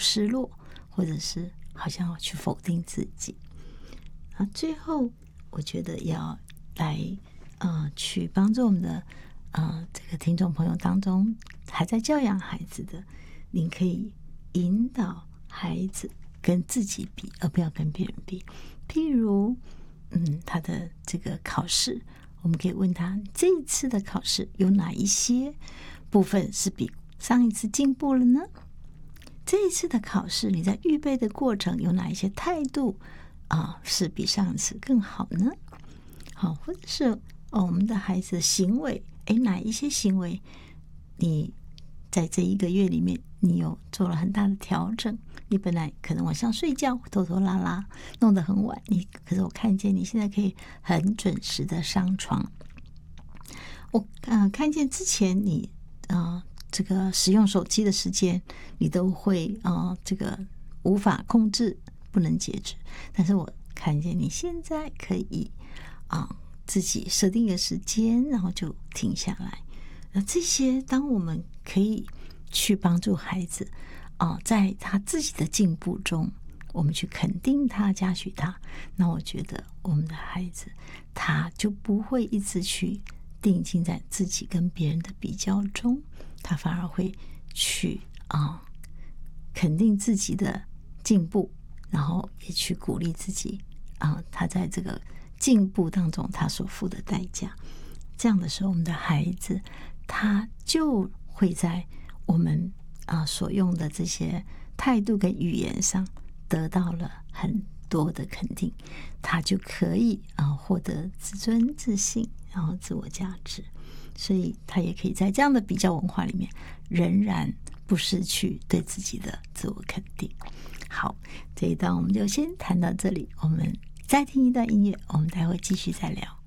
失落，或者是好像要去否定自己。最后我觉得要来去帮助我们的这个听众朋友当中还在教养孩子的，您可以引导孩子跟自己比，而不要跟别人比。譬如他的这个考试，我们可以问他，这一次的考试有哪一些部分是比上一次进步了呢？这一次的考试你在预备的过程有哪一些态度是比上一次更好呢？好，或者是我们的孩子的行为，哪一些行为你在这1个月里面你有做了很大的调整？你本来可能晚上睡觉拖拖拉拉弄得很晚，可是我看见你现在可以很准时的上床。我看见之前你这个使用手机的时间你都会这个无法控制，不能节制，但是我看见你现在可以自己设定一个时间，然后就停下来。那这些当我们可以去帮助孩子在他自己的进步中，我们去肯定他，嘉许他，那我觉得我们的孩子他就不会一直去定睛在自己跟别人的比较中，他反而会去肯定自己的进步，然后也去鼓励自己他在这个进步当中他所付的代价。这样的时候，我们的孩子他就会在我们所用的这些态度跟语言上得到了很多的肯定，他就可以获得自尊自信，然后自我价值，所以他也可以在这样的比较文化里面仍然不失去对自己的自我肯定。好，这一段我们就先谈到这里，我们再听一段音乐，我们待会继续再聊。